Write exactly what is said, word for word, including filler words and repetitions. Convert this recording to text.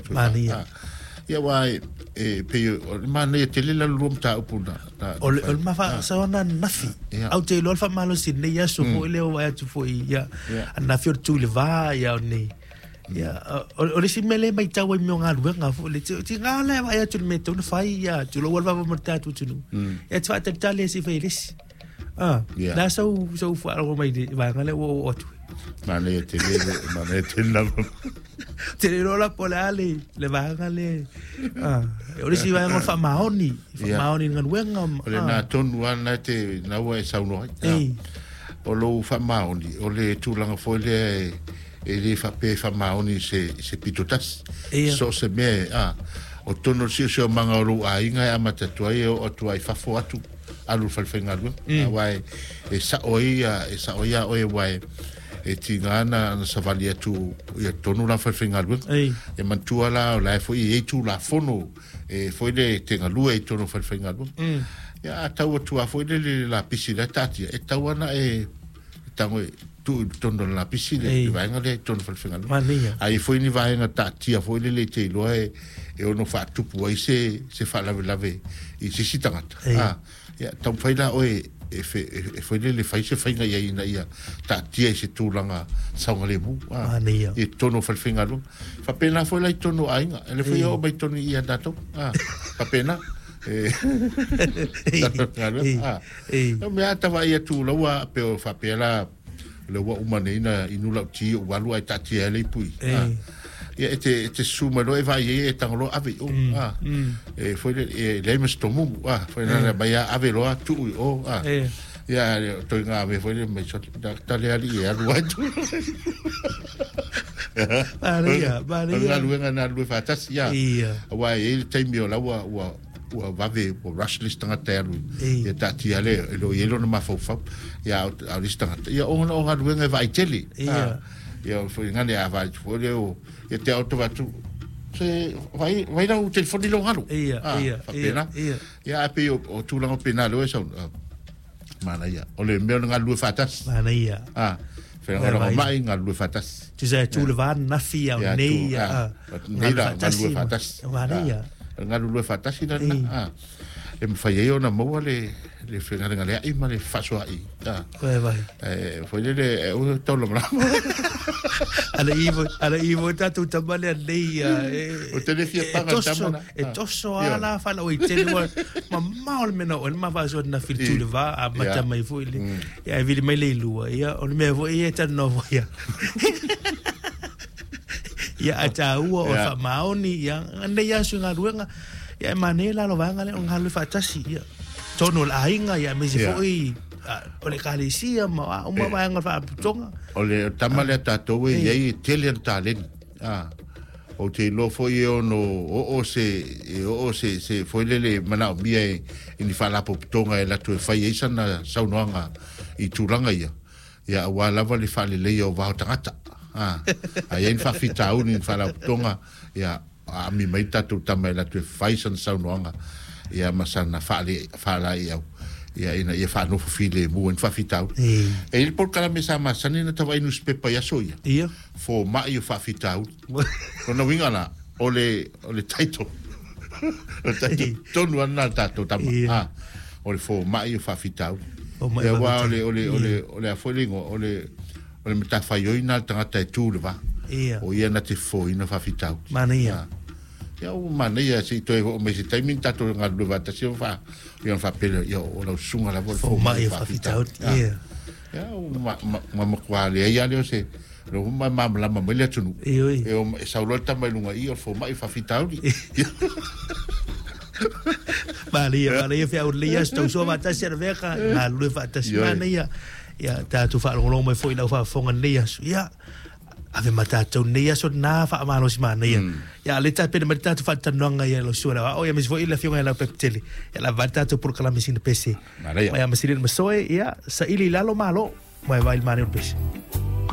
Mania. Ia wai e pe mana e tele la luam ta upuna. O le ma fa sa ona nafi. Au te lo fa malo sin ne ya so fo le o ya tu fo ia. Ana fior tu le va ya ni. Ya o le simele mai tau e mionga luenga fo le ti ngala va ya tu me tu fai ya tu lo va mo ta tu tu. Ya tu ta ta le si felis. Ah, la so so fo algo mai va ngale o o tu. Mana e tele mana e tele te lo la polale le va ngale. Ah, o le si va ngol fa maoni, fa maoni ngan wenga. Le na tonu ana te na wa sa no. O lo fa maoni, o le tu langa fo le e le fa pe fa maoni se se pitotas so se me ah o tono si so manga ro a inga a matatu ai o tu ai fa fo atu alu fa fenga lu wai e sa oia e sa oia oe wai e tingana na savalia tu e tono la fa fenga lu e mantua la la fo e tu la fono e foi de tenga lu e tono fa fenga lu ya tau tu a foi de la piscina tati e tawana e tango tu tono la piscina e vai ngale tono fa fenga lu ai foi ni vai nga tati a foi le te lo e e ono fa tu poi se se fa lave lave i si si tangata ah ya tau fai la oe e fe e foi le fai se fai nga ia ia tati e se tulanga saungale mu ah e tono fa fenga lu fa pena foi la tono ainga ele foi o mai tono ia dato ah fa pena eh ah eh me ata vai tu lo wa pe fa pela le wa umanina inula ti o walu ai tati ele pui ah ia ete ete suma lo e vai e tangolo ave o ah e foi le le mestomu ah foi na baia ave lo tu o ah ia to nga ave foi le me shot da tale ali e alu atu Maria Maria alu nga na alu fatas ia wa e taimio la wa wa wa vave o rush list tanga teru ia tati ale lo yelo na mafofa ia a list tanga ia o no nga nga vai tele ia ia foi ngani a vai foi o e te auto vatu se vai vai na o telefone lo halo ia ia ia ia ape o tu la pena lo eso mana ia o le me nga lu fatas mana ia ah fe nga lo mai nga lu fatas tu se tu le van na fia o nei ah nei la lu fatas mana ia nga lu fatas ina ah e me fai eu na mo le le fe nga nga le ai ma le faso ai ah vai vai eh foi le o to lo bra ala ivo ala ivo tatu tamale nei o te le fia paga tamana e toso ala fa o te le ma mal meno o ma va so na filtu le va a mata mai foi le ya vile mai le lua ya o me vo e ta no ya ya ata u o fa maoni ya ande ya sunga ruanga ya manela lo vanga le on halu fatasi ya tono la inga ya me se foi o le kalisia ma o ma va nga fa tonga o le tamale tato e ye telen talen ah o te lo foi o no o o se o se se foi le mana bia ni fa la tonga e la tu fa ye sana saunoanga i turanga ia ya wala vale fa le le o va tata ah ai en fa fitau ni fa la tonga ya a mi mai tatu tamai la tu fa sana saunoanga ya masana fa le fa la ia ia ina ia fa no file mo en fa fitau e il por kala mesa masani na tava inu spepa ya soia ia fo ma ia fa fitau kono winga la ole ole taito o taito tonu ana tato tama ah ole fo ma ia fa fitau e wa ole ole ole ole a folingo ole ole meta fa yo ina tanga tu le va ia o ia na te fo ina fa fitau mania ya o mania si to o me si timing tato nga lu va ta si fa yo fa pele yo o lo sunga la vol fo ma ia fa fitau ia ya o ma ma ma kwa le ya le se lo ma ma la ma le tunu e o sa lo ta mai lunga i o fo ma ia fa fitau Maria Maria fe o le sto so va ta cerveja la lu fa ta semana ya ya ta tu fa lo mai foi la fa fonga le ya ave matato nei so na fa malo si mana ya ya le ta pe matato fa tanonga ya lo sura o ya mis vo ila fiona la pepteli ya la vatato por kala misina pc ya ya misina masoe ya sa ili lalo malo mai vai mane pc